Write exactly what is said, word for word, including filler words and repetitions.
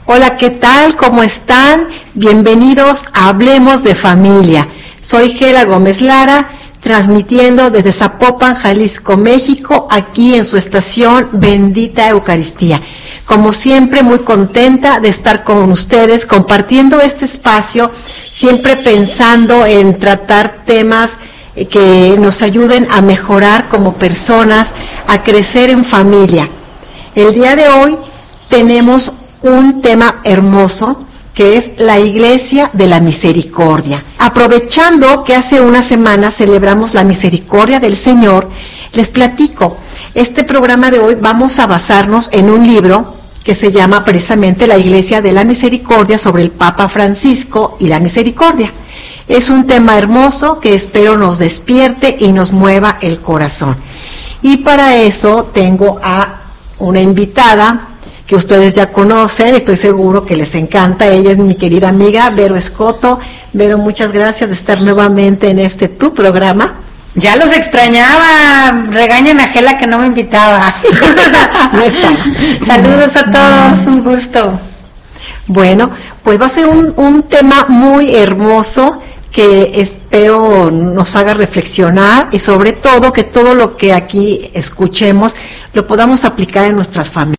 Hola, ¿qué tal? ¿Cómo están? Bienvenidos a Hablemos de Familia. Soy Gela Gómez Lara, transmitiendo desde Zapopan, Jalisco, México, aquí en su estación Bendita Eucaristía. Como siempre, muy contenta de estar con ustedes, compartiendo este espacio, siempre pensando en tratar temas que nos ayuden a mejorar como personas, a crecer en familia. El día de hoy tenemos un tema hermoso, que es la Iglesia de la Misericordia. Aprovechando que hace una semana celebramos la misericordia del Señor, les platico, este programa de hoy vamos a basarnos en un libro que se llama precisamente La Iglesia de la Misericordia, sobre el Papa Francisco y la misericordia. Es un tema hermoso que espero nos despierte y nos mueva el corazón. Y para eso tengo a una invitada que ustedes ya conocen, estoy seguro que les encanta. Ella es mi querida amiga Vero Escoto. Vero, muchas gracias de estar nuevamente en este tu programa. Ya los extrañaba, regañen a Gela que no me invitaba. No está. Saludos a todos, un gusto. Bueno, pues va a ser un, un tema muy hermoso que espero nos haga reflexionar y sobre todo que todo lo que aquí escuchemos lo podamos aplicar en nuestras familias.